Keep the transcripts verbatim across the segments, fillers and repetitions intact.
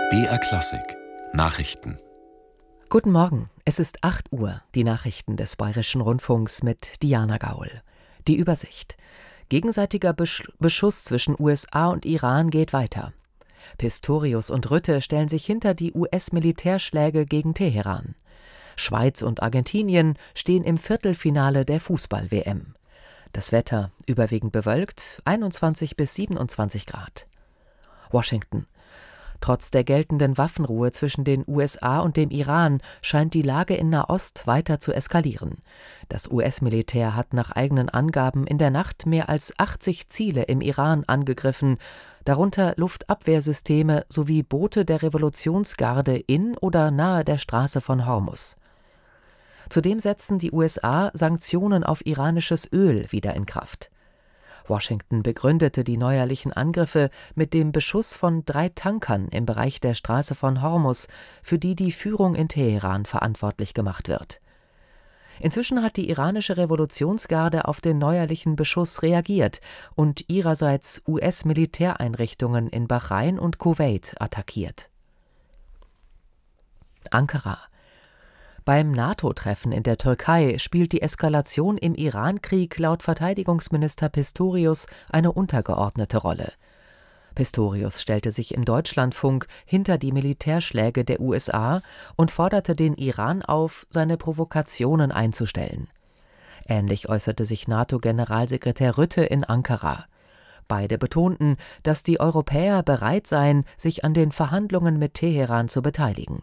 B R Klassik Nachrichten. Guten Morgen, es ist acht Uhr, die Nachrichten des Bayerischen Rundfunks mit Diana Gaul. Die Übersicht. Gegenseitiger Besch- Beschuss zwischen U S A und Iran geht weiter. Pistorius und Rütte stellen sich hinter die U S-Militärschläge gegen Teheran. Schweiz und Argentinien stehen im Viertelfinale der Fußball-W M. Das Wetter überwiegend bewölkt, einundzwanzig bis siebenundzwanzig Grad. Washington. Trotz der geltenden Waffenruhe zwischen den U S A und dem Iran scheint die Lage in Nahost weiter zu eskalieren. Das U S-Militär hat nach eigenen Angaben in der Nacht mehr als achtzig Ziele im Iran angegriffen, darunter Luftabwehrsysteme sowie Boote der Revolutionsgarde in oder nahe der Straße von Hormuz. Zudem setzen die U S A Sanktionen auf iranisches Öl wieder in Kraft. Washington begründete die neuerlichen Angriffe mit dem Beschuss von drei Tankern im Bereich der Straße von Hormuz, für die die Führung in Teheran verantwortlich gemacht wird. Inzwischen hat die iranische Revolutionsgarde auf den neuerlichen Beschuss reagiert und ihrerseits U S-Militäreinrichtungen in Bahrain und Kuwait attackiert. Ankara. Beim NATO-Treffen in der Türkei spielt die Eskalation im Iran-Krieg laut Verteidigungsminister Pistorius eine untergeordnete Rolle. Pistorius stellte sich im Deutschlandfunk hinter die Militärschläge der U S A und forderte den Iran auf, seine Provokationen einzustellen. Ähnlich äußerte sich NATO-Generalsekretär Rütte in Ankara. Beide betonten, dass die Europäer bereit seien, sich an den Verhandlungen mit Teheran zu beteiligen.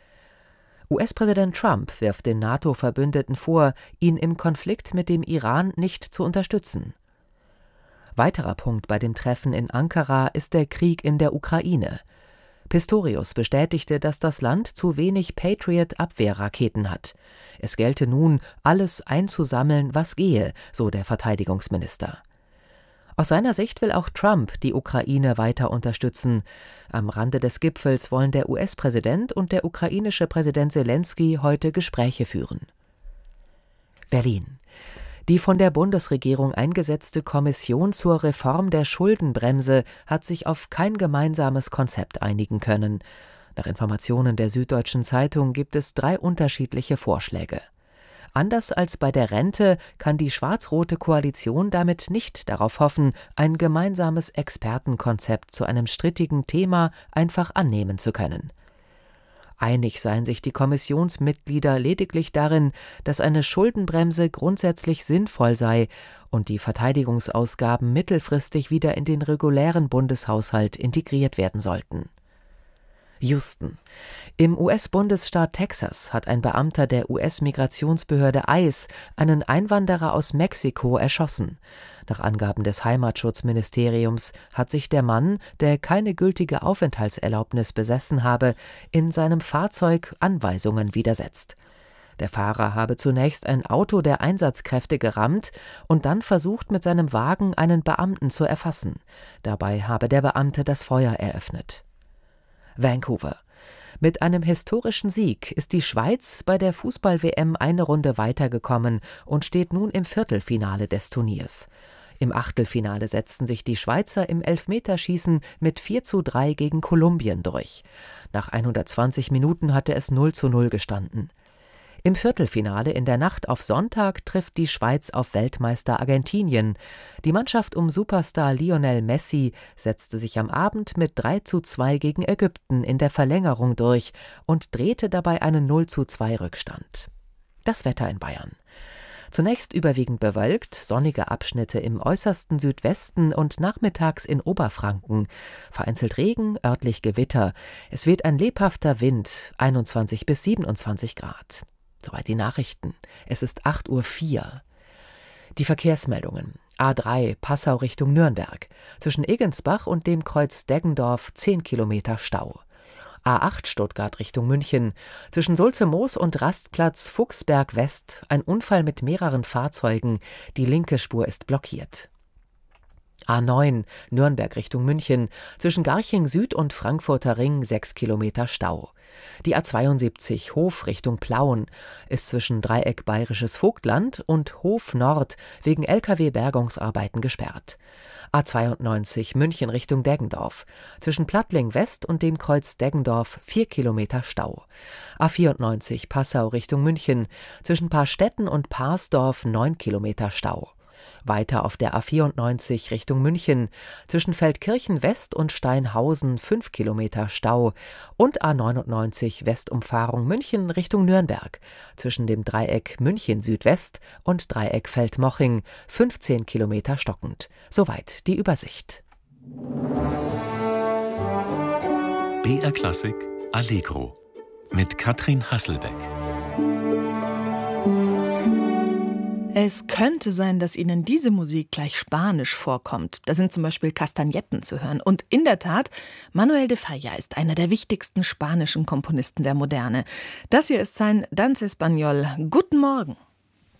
U S-Präsident Trump wirft den NATO-Verbündeten vor, ihn im Konflikt mit dem Iran nicht zu unterstützen. Weiterer Punkt bei dem Treffen in Ankara ist der Krieg in der Ukraine. Pistorius bestätigte, dass das Land zu wenig Patriot-Abwehrraketen hat. Es gelte nun, alles einzusammeln, was gehe, so der Verteidigungsminister. Aus seiner Sicht will auch Trump die Ukraine weiter unterstützen. Am Rande des Gipfels wollen der U S-Präsident und der ukrainische Präsident Selenskyj heute Gespräche führen. Berlin. Die von der Bundesregierung eingesetzte Kommission zur Reform der Schuldenbremse hat sich auf kein gemeinsames Konzept einigen können. Nach Informationen der Süddeutschen Zeitung gibt es drei unterschiedliche Vorschläge. Anders als bei der Rente kann die schwarz-rote Koalition damit nicht darauf hoffen, ein gemeinsames Expertenkonzept zu einem strittigen Thema einfach annehmen zu können. Einig seien sich die Kommissionsmitglieder lediglich darin, dass eine Schuldenbremse grundsätzlich sinnvoll sei und die Verteidigungsausgaben mittelfristig wieder in den regulären Bundeshaushalt integriert werden sollten. Houston. Im U S-Bundesstaat Texas hat ein Beamter der U S-Migrationsbehörde ICE einen Einwanderer aus Mexiko erschossen. Nach Angaben des Heimatschutzministeriums hat sich der Mann, der keine gültige Aufenthaltserlaubnis besessen habe, in seinem Fahrzeug Anweisungen widersetzt. Der Fahrer habe zunächst ein Auto der Einsatzkräfte gerammt und dann versucht, mit seinem Wagen einen Beamten zu erfassen. Dabei habe der Beamte das Feuer eröffnet. Vancouver. Mit einem historischen Sieg ist die Schweiz bei der Fußball-W M eine Runde weitergekommen und steht nun im Viertelfinale des Turniers. Im Achtelfinale setzten sich die Schweizer im Elfmeterschießen mit vier zu drei gegen Kolumbien durch. Nach hundertzwanzig Minuten hatte es null zu null gestanden. Im Viertelfinale in der Nacht auf Sonntag trifft die Schweiz auf Weltmeister Argentinien. Die Mannschaft um Superstar Lionel Messi setzte sich am Abend mit drei zu zwei gegen Ägypten in der Verlängerung durch und drehte dabei einen null zu zwei Rückstand. Das Wetter in Bayern. Zunächst überwiegend bewölkt, sonnige Abschnitte im äußersten Südwesten und nachmittags in Oberfranken. Vereinzelt Regen, örtlich Gewitter. Es weht ein lebhafter Wind, einundzwanzig bis siebenundzwanzig Grad. Soweit die Nachrichten. Es ist acht Uhr vier. Die Verkehrsmeldungen. A drei Passau Richtung Nürnberg. Zwischen Egensbach und dem Kreuz Deggendorf zehn Kilometer Stau. A acht Stuttgart Richtung München. Zwischen Sulzemoos und Rastplatz Fuchsberg West ein Unfall mit mehreren Fahrzeugen. Die linke Spur ist blockiert. A neun Nürnberg Richtung München. Zwischen Garching Süd und Frankfurter Ring sechs Kilometer Stau. Die A zweiundsiebzig Hof Richtung Plauen ist zwischen Dreieck Bayerisches Vogtland und Hof Nord wegen L K W-Bergungsarbeiten gesperrt. A zweiundneunzig München Richtung Deggendorf. Zwischen Plattling West und dem Kreuz Deggendorf vier Kilometer Stau. A vierundneunzig Passau Richtung München. Zwischen Paarstetten und Parsdorf neun Kilometer Stau. Weiter auf der A vierundneunzig Richtung München. Zwischen Feldkirchen West und Steinhausen fünf Kilometer Stau. Und A neunundneunzig Westumfahrung München Richtung Nürnberg. Zwischen dem Dreieck München Südwest und Dreieck Feldmoching fünfzehn Kilometer stockend. Soweit die Übersicht. B R Klassik Allegro mit Katrin Hasselbeck. Es könnte sein, dass Ihnen diese Musik gleich spanisch vorkommt. Da sind zum Beispiel Kastagnetten zu hören. Und in der Tat, Manuel de Falla ist einer der wichtigsten spanischen Komponisten der Moderne. Das hier ist sein Danza Español. Guten Morgen.